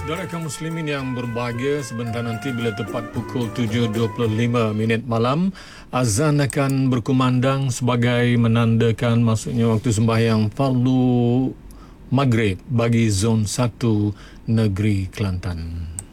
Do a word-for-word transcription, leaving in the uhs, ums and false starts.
Saudara kaum muslimin yang berbahagia, sebentar nanti bila tepat pukul tujuh dua puluh lima minit malam, azan akan berkumandang sebagai menandakan masuknya waktu sembahyang fardu maghrib bagi zon satu negeri Kelantan.